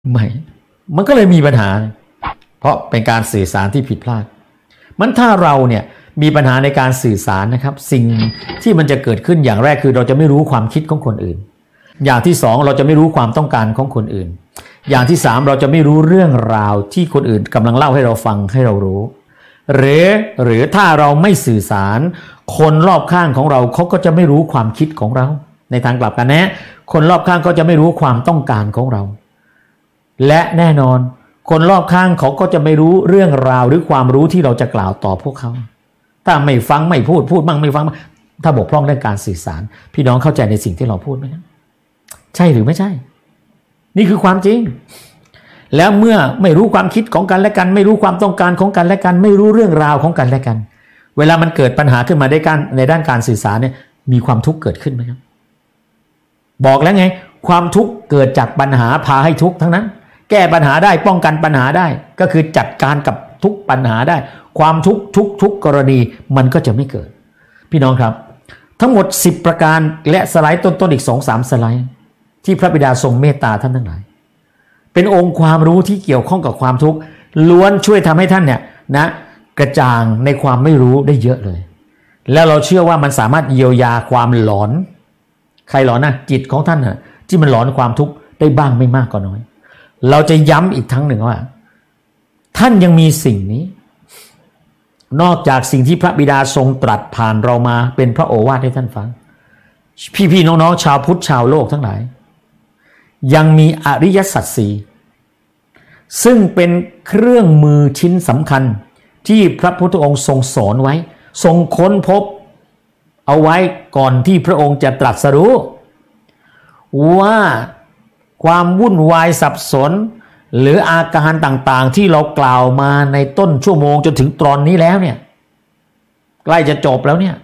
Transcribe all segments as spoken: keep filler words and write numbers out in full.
ไม่มันก็เลยมีปัญหาเพราะเป็นการสื่อสารที่ผิดพลาดมันถ้าเราเนี่ยมีปัญหาในการสื่อสารนะครับสิ่งที่มันจะเกิดขึ้นอย่างแรกคือเราจะไม่รู้ความคิดของคนอื่นอย่างที่สองเราจะไม่รู้ความต้องการของคนอื่นอย่างที่สามเราจะไม่รู้เรื่องราวที่คนอื่นกำลังเล่าให้เราฟังให้เรารู้หรือหรือถ้าเราไม่สื่อสารคนรอบข้างของเราเขาก็จะไม่รู้ความคิดของเราในทางกลับกันนะคนรอบข้างก็จะไม่รู้ความต้องการของเราและแน่นอนคนรอบข้างเขาก็จะไม่รู้เรื่องราวหรือความรู้ที่เราจะกล่าวต่อพวกเขาถ้าไม่ฟังไม่พูดพูดบ้างไม่ฟังถ้าบกพร่องเรื่องการสื่อสารพี่น้องเข้าใจในสิ่งที่เราพูดไหมครับใช่หรือไม่ใช่นี่คือความจริงแล้วเมื่อไม่รู้ความคิดของกันและกันไม่รู้ความต้องการของกันและกันไม่รู้เรื่องราวของกันและกันเวลามันเกิดปัญหาขึ้นมาได้การในด้านการสื่อสารเนี่ยมีความทุกข์เกิดขึ้นไหมครับบอกแล้วไงความทุกข์เกิดจากปัญหาพาให้ทุกข์ทั้งนั้นแก้ปัญหาได้ป้องกันปัญหาได้ก็คือจัดการกับทุกปัญหาได้ความทุกข์ทุกทุกกรณีมันก็จะไม่เกิดพี่น้องครับทั้งหมดสิบประการและสไลด์ต้นๆอีก สองถึงสาม สไลด์ที่พระบิดาทรงเมตตาท่านทั้งหลายเป็นองค์ความรู้ที่เกี่ยวข้องกับความทุกข์ล้วนช่วยทำให้ท่านเนี่ยนะกระจ่างในความไม่รู้ได้เยอะเลยแล้วเราเชื่อว่ามันสามารถเยียวยาความหลอนใครหลอนนะจิตของท่านน่ะที่มันหลอนความทุกข์ได้บ้างไม่มากก็น้อยเราจะย้ำอีกครั้งหนึ่งว่าท่านยังมีสิ่งนี้นอกจากสิ่งที่พระบิดาทรงตรัสผ่านเรามาเป็นพระโอวาทให้ท่านฟังพี่ๆน้องๆชาวพุทธชาวโลกทั้งหลายยังมีอริยสัจสี่ซึ่งเป็นเครื่องมือชิ้นสำคัญที่พระพุทธองค์ทรงสอนไว้ทรงค้นพบเอาไว้ก่อนที่พระองค์จะตรัสรู้ว่าความวุ่นวายสับสนหรืออาการต่างๆที่เรากล่าวมาในต้นชั่วโมงจนถึงตอนนี้แล้วเนี่ยใกล้จะจบแล้วเนี่ย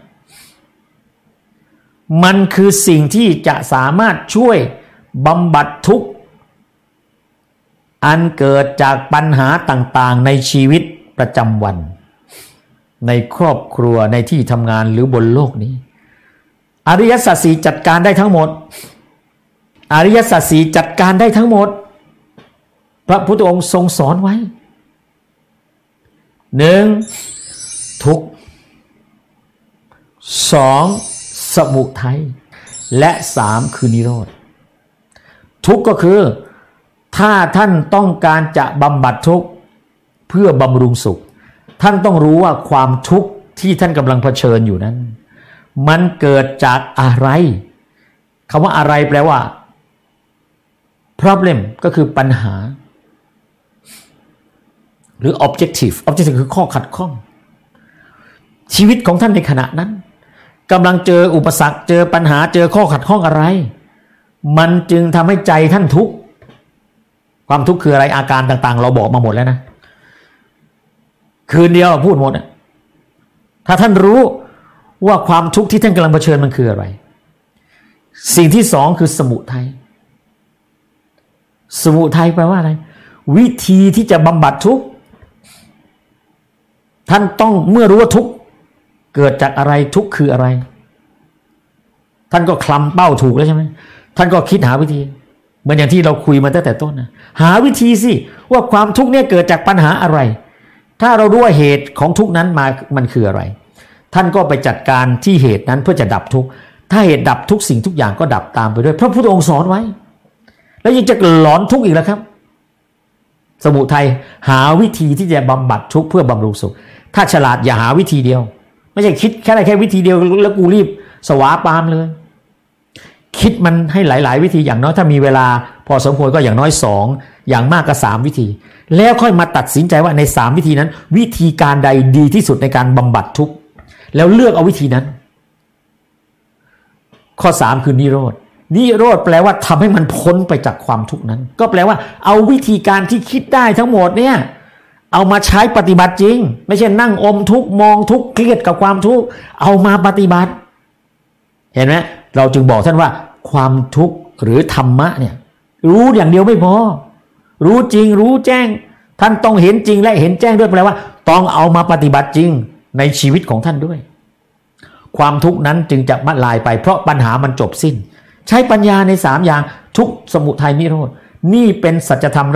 มันคือสิ่งที่จะสามารถช่วยบำบัดทุกข์อันเกิดจากปัญหาต่างๆในชีวิตประจำวันในครอบครัวในที่ทำงานหรือบนโลกนี้อริยสัจสี่จัดการได้ทั้งหมดอริยสัจสี่จัดการได้ทั้งหมดพระพุทธองค์ทรงสอนไว้หนึ่งทุกข์สองสมุทัยและสามคือนิโรธทุกข์ก็คือถ้าท่านต้องการจะบำบัดทุกข์เพื่อบำรุงสุขท่านต้องรู้ว่าความทุกข์ที่ท่านกำลังเผชิญอยู่นั้นมันเกิดจากอะไรคำว่าอะไรแปลว่า problem ก็คือปัญหาหรือ objective objective คือข้อขัดข้องชีวิตของท่านในขณะนั้นกำลังเจออุปสรรคเจอปัญหาเจอข้อขัดข้องอะไรมันจึงทำให้ใจท่านทุกข์ความทุกข์คืออะไรอาการต่างๆเราบอกมาหมดแล้วนะคืนเดียวพูดหมดถ้าท่านรู้ว่าความทุกข์ที่ท่านกำลังเผชิญมันคืออะไรสิ่งที่สองคือสมุทัยสมุทัยแปลว่าอะไรวิธีที่จะบำบัดทุกข์ท่านต้องเมื่อรู้ว่าทุกข์เกิดจากอะไรทุกข์คืออะไรท่านก็คลำเป้าถูกแล้วใช่ไหมท่านก็คิดหาวิธีเหมือนอย่างที่เราคุยมาตั้งแต่ต้นนะหาวิธีสิว่าความทุกข์เนี่ยเกิดจากปัญหาอะไรถ้าเรารู้ว่าเหตุของทุกข์นั้นมามันคืออะไรท่านก็ไปจัดการที่เหตุนั้นเพื่อจะดับทุกข์ถ้าเหตุดับทุกสิ่งทุกอย่างก็ดับตามไปด้วยพระพุทธองค์สอนไว้แล้วยังจะหลอนทุกข์อีกแล้วครับสมุทัยหาวิธีที่จะบำบัดทุกข์เพื่อบำรุงสุขถ้าฉลาดอย่าหาวิธีเดียวไม่ใช่คิดแค่ไหนแค่วิธีเดียวแล้วกูรีบสวาปามเลยคิดมันให้หลายๆวิธีอย่างน้อยถ้ามีเวลาพอสมควรก็อย่างน้อยสองอย่างมากก็สามวิธีแล้วค่อยมาตัดสินใจว่าในสามวิธีนั้นวิธีการใดดีที่สุดในการบำบัดทุกข์แล้วเลือกเอาวิธีนั้นข้อสามคือนิโรธนิโรธแปลว่าทำให้มันพ้นไปจากความทุกข์นั้นก็แปลว่าเอาวิธีการที่คิดได้ทั้งหมดเนี่ยเอามาใช้ปฏิบัติจริงไม่ใช่นั่งอมทุกข์มองทุกข์เครียดกับความทุกข์เอามาปฏิบัติเห็นไหมเราจึงบอกท่านว่าความทุกข์หรือธรรมะเนี่ยรู้อย่างเดียวไม่พอรู้จริงรู้แจ้งท่านต้องเห็นจริงและเห็นแจ้งด้วยแปลว่าต้องเอามาปฏิบัติจริงในชีวิตของท่านด้วยความทุกข์นั้นจึงจะมัดลายไปเพราะปัญหามันจบสิ้นใช้ปัญญาในสามอย่างทุกข์สมุทัยนิโรธนี่เป็นสัจธรรม